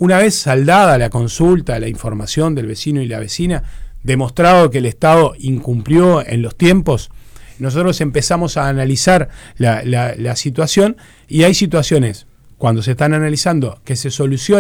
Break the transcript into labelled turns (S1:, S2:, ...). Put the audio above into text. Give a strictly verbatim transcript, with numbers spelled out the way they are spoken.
S1: una vez saldada la consulta, la información del vecino y la vecina, demostrado que el Estado incumplió en los tiempos, nosotros empezamos a analizar la, la, la situación, y hay situaciones, cuando se están analizando, que se solucionan